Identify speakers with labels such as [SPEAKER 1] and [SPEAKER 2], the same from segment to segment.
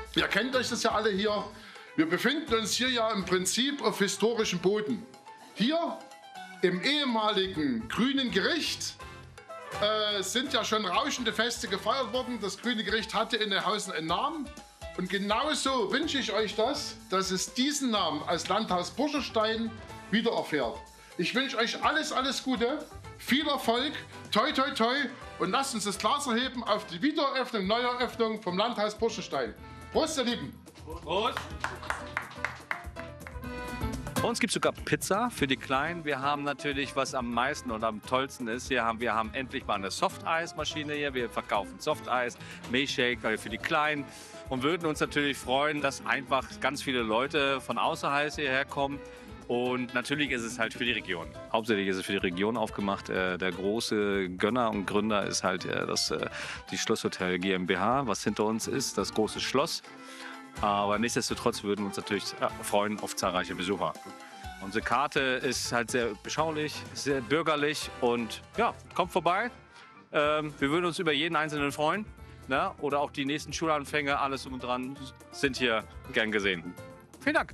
[SPEAKER 1] Ihr kennt euch das ja alle hier. Wir befinden uns hier ja im Prinzip auf historischem Boden. Hier im ehemaligen grünen Gericht sind ja schon rauschende Feste gefeiert worden. Das grüne Gericht hatte in Innehausen einen Namen. Und genauso wünsche ich euch das, dass es diesen Namen als Landhaus Burschenstein wieder erfährt. Ich wünsche euch alles, alles Gute, viel Erfolg, toi toi toi und lasst uns das Glas erheben auf die Wiedereröffnung, Neueröffnung vom Landhaus Burschenstein. Prost, ihr Lieben!
[SPEAKER 2] Prost! Bei uns gibt es sogar Pizza für die Kleinen. Wir haben natürlich, was am meisten und am tollsten ist, wir haben endlich mal eine Softeismaschine hier. Wir verkaufen Softeis, Milchshake für die Kleinen und würden uns natürlich freuen, dass einfach ganz viele Leute von außerhalb hierher kommen. Und natürlich ist es halt für die Region. Hauptsächlich ist es für die Region aufgemacht. Der große Gönner und Gründer ist halt die Schlosshotel GmbH, was hinter uns ist, das große Schloss. Aber nichtsdestotrotz würden wir uns natürlich freuen auf zahlreiche Besucher. Unsere Karte ist halt sehr beschaulich, sehr bürgerlich und ja, kommt vorbei. Wir würden uns über jeden Einzelnen freuen. Ne? Oder auch die nächsten Schulanfänge, alles drum und dran, sind hier gern gesehen. Vielen Dank.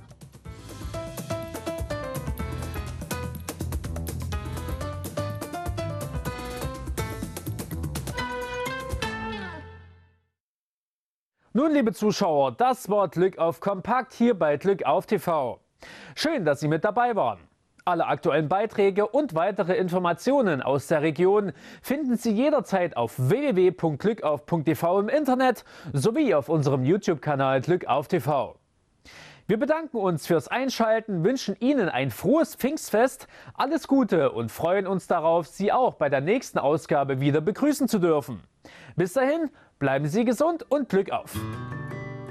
[SPEAKER 3] Nun, liebe Zuschauer, das war Glück auf Kompakt hier bei Glück auf TV. Schön, dass Sie mit dabei waren. Alle aktuellen Beiträge und weitere Informationen aus der Region finden Sie jederzeit auf www.glückauf.tv im Internet sowie auf unserem YouTube-Kanal Glück auf TV. Wir bedanken uns fürs Einschalten, wünschen Ihnen ein frohes Pfingstfest, alles Gute und freuen uns darauf, Sie auch bei der nächsten Ausgabe wieder begrüßen zu dürfen. Bis dahin, bleiben Sie gesund und Glück auf!